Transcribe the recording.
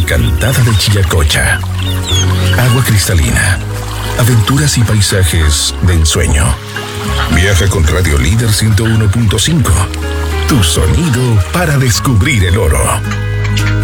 encantada de Chillacocha. Agua cristalina, aventuras y paisajes de ensueño. Viaja con Radio Líder 101.5. Tu sonido para descubrir el oro.